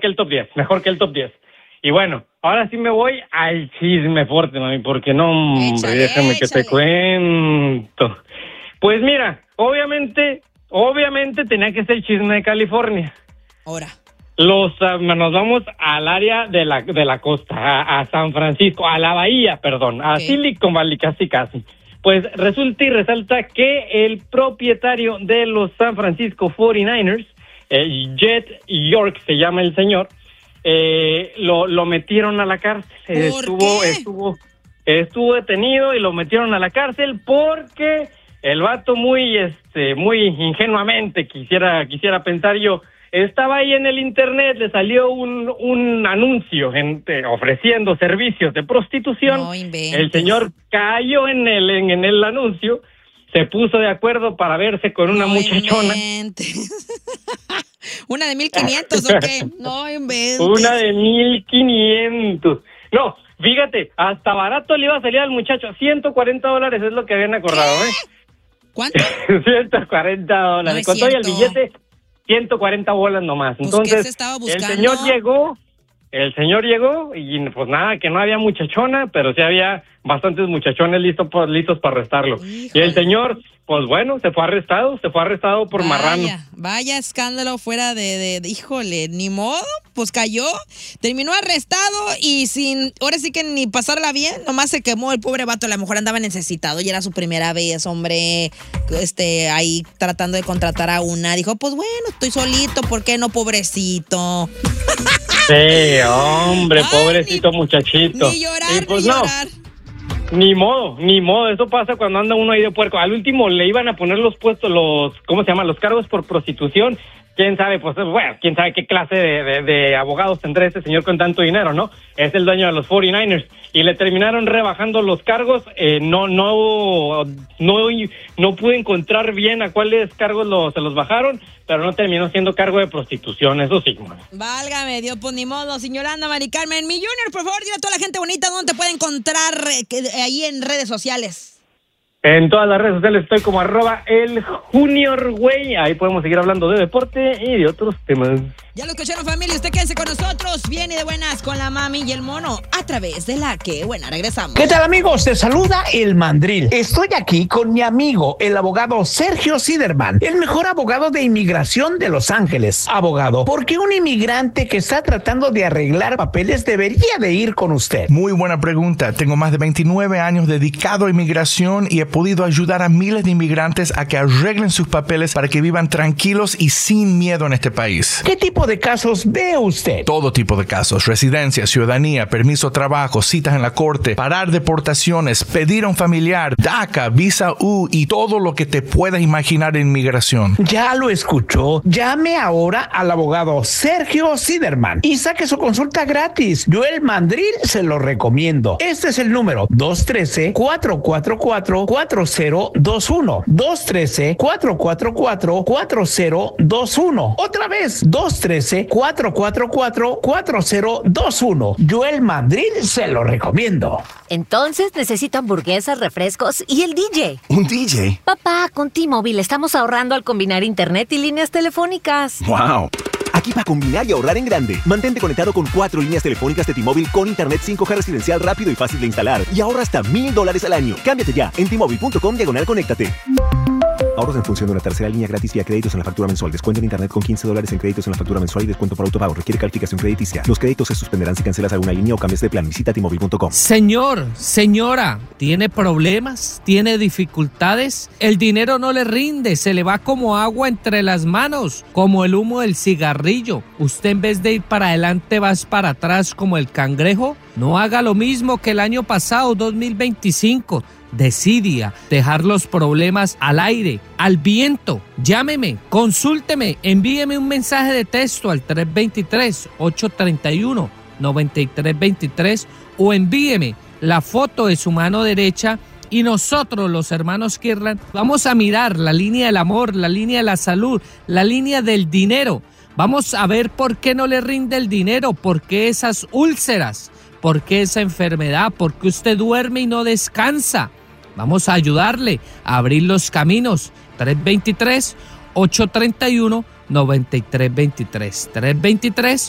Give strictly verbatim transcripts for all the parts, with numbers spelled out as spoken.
que el top diez, mejor que el top diez. Y bueno, ahora sí me voy al chisme fuerte, mami, porque no, hombre, échale, déjame échale. que te cuento. Pues mira, obviamente, obviamente tenía que ser el chisme de California. Ahora. Los, uh, nos vamos al área de la de la costa, a, a San Francisco, a la bahía, perdón, a okay. Silicon Valley, casi casi. Pues resulta y resalta que el propietario de los San Francisco cuarenta y nueve ers, eh, Jed York se llama el señor, eh, lo, lo metieron a la cárcel. ¿Por estuvo, qué? estuvo, estuvo detenido y lo metieron a la cárcel porque el vato muy, este, muy ingenuamente quisiera, quisiera pensar yo. Estaba ahí en el internet, le salió un, un anuncio en, eh, ofreciendo servicios de prostitución. No inventes. El señor cayó en el, en, en el anuncio, se puso de acuerdo para verse con una no muchachona. ¿Una de mil quinientos o qué? No inventes. Una de mil quinientos. No, fíjate, hasta barato le iba a salir al muchacho. ciento cuarenta dólares es lo que habían acordado, ¿Qué? ¿eh? ¿Cuánto? ciento cuarenta dólares. No es Con todo y el cierto. billete, ciento cuarenta bolas nomás. Pues, Entonces, ¿qué se estaba buscando? el señor llegó, el señor llegó y pues nada, que no había muchachona, pero sí había bastantes muchachones listos, por, listos para arrestarlo. Híjole. Y el señor, pues bueno, se fue arrestado, se fue arrestado por vaya, marrano. Vaya escándalo fuera de, de, de, híjole, ni modo, pues cayó, terminó arrestado y sin, ahora sí que ni pasarla bien, nomás se quemó el pobre vato, a lo mejor andaba necesitado y era su primera vez, hombre, este, ahí tratando de contratar a una, dijo, pues bueno, estoy solito, ¿por qué no, pobrecito? Sí, hombre, Ay, pobrecito ni, muchachito. Ni llorar, y pues ni no. llorar. Ni modo, ni modo, eso pasa cuando anda uno ahí de puerco. Al último le iban a poner los puestos, los, ¿cómo se llama? Los cargos por prostitución. Quién sabe, pues, bueno, quién sabe qué clase de, de, de abogados tendrá este señor con tanto dinero, ¿no? Es el dueño de los cuarenta y nueve ers. Y le terminaron rebajando los cargos, eh, no, no, no, no pude encontrar bien a cuáles cargos lo, se los bajaron, pero no terminó siendo cargo de prostitución, eso sí. Man. Válgame Dios, pues ni modo, señora Ana Mari Carmen. Mi Junior, por favor, dile a toda la gente bonita dónde te puede encontrar eh, que, eh, ahí en redes sociales. En todas las redes sociales estoy como arroba el Junior Güey. Ahí podemos seguir hablando de deporte y de otros temas. Ya lo escucharon, familia. Usted quédense con nosotros. Viene de buenas con la mami y el mono a través de la que buena. Regresamos. ¿Qué tal, amigos? Te saluda el Mandril. Estoy aquí con mi amigo, el abogado Sergio Siderman, el mejor abogado de inmigración de Los Ángeles. Abogado, ¿por qué un inmigrante que está tratando de arreglar papeles debería de ir con usted? Muy buena pregunta. Tengo más de veintinueve años dedicado a inmigración y he podido ayudar a miles de inmigrantes a que arreglen sus papeles para que vivan tranquilos y sin miedo en este país. ¿Qué tipo de casos ve usted? Todo tipo de casos: residencia, ciudadanía, permiso de trabajo, citas en la corte, parar deportaciones, pedir a un familiar, DACA, visa U y todo lo que te puedas imaginar en inmigración. Ya lo escuchó. Llame ahora al abogado Sergio Siderman y saque su consulta gratis. Yo, el Mandril, se lo recomiendo. Este es el número dos uno tres, cuatro cuatro cuatro, cuatro cero dos uno. dos uno tres, cuatro cuatro cuatro, cuatro cero dos uno. Otra vez, dos uno tres, cuatro cuatro cuatro, cuatro cero dos uno. Yo, el Mandril, se lo recomiendo. Entonces necesito hamburguesas, refrescos y el D J. ¿Un D J? Papá, con T-Mobile estamos ahorrando al combinar internet y líneas telefónicas. ¡Wow! Aquí para combinar y ahorrar en grande. Mantente conectado con cuatro líneas telefónicas de T-Mobile con internet cinco G residencial rápido y fácil de instalar. Y ahorra hasta mil dólares al año. Cámbiate ya en T-Mobile punto com diagonal conéctate. Ahorros en función de una tercera línea gratis vía créditos en la factura mensual. Descuento en internet con quince dólares en créditos en la factura mensual y descuento por autopago. Requiere calificación crediticia. Los créditos se suspenderán si cancelas alguna línea o cambias de plan. Visita T Mobile punto com. Señor, señora, ¿tiene problemas? ¿Tiene dificultades? El dinero no le rinde, se le va como agua entre las manos, como el humo del cigarrillo. Usted, en vez de ir para adelante, vas para atrás como el cangrejo. No haga lo mismo que el año pasado, dos mil veinticinco. Decida dejar los problemas al aire, al viento. Llámeme, consúlteme, envíeme un mensaje de texto al tres dos tres, ocho tres uno, nueve tres dos tres o envíeme la foto de su mano derecha y nosotros, los hermanos Kirlan, vamos a mirar la línea del amor, la línea de la salud, la línea del dinero. Vamos a ver por qué no le rinde el dinero, por qué esas úlceras, por qué esa enfermedad, por qué usted duerme y no descansa. Vamos a ayudarle a abrir los caminos. tres dos tres, ocho tres uno, nueve tres dos tres. tres dos tres,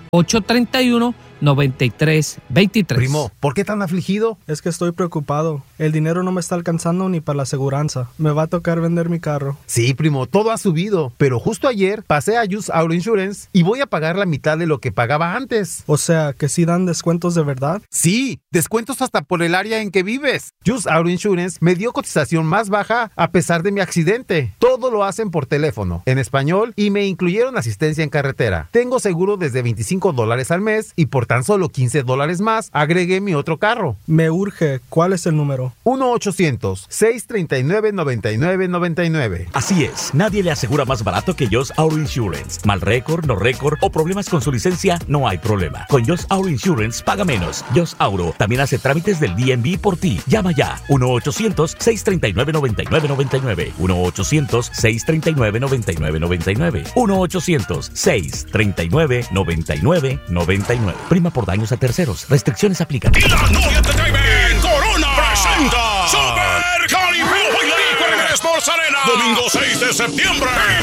ocho tres uno, nueve tres dos tres. Primo, ¿por qué tan afligido? Es que estoy preocupado. El dinero no me está alcanzando ni para la aseguranza. Me va a tocar vender mi carro. Sí, primo, todo ha subido. Pero justo ayer pasé a Just Auto Insurance y voy a pagar la mitad de lo que pagaba antes. O sea, ¿que sí dan descuentos de verdad? Sí, descuentos hasta por el área en que vives. Just Auto Insurance me dio cotización más baja a pesar de mi accidente. Todo lo hacen por teléfono, en español, y me incluyeron asistencia en carretera. Tengo seguro desde veinticinco dólares al mes y por tan solo quince dólares más agregué mi otro carro. Me urge. ¿Cuál es el número? uno ochocientos, seiscientos treinta y nueve, noventa y nueve noventa y nueve. Así es, nadie le asegura más barato que Just Auto Insurance. Mal récord, no récord o problemas con su licencia, no hay problema. Con Just Auto Insurance paga menos. Just Auto también hace trámites del D M V por ti. Llama ya. uno ochocientos, seiscientos treinta y nueve, noventa y nueve noventa y nueve. uno ochocientos, seiscientos treinta y nueve, noventa y nueve noventa y nueve. uno ochocientos, seiscientos treinta y nueve, noventa y nueve noventa y nueve. Prima por daños a terceros. Restricciones aplican. Y la novia Entertainment Corona presenta Super Caribe Bailarín Sports Arena. Domingo seis de septiembre.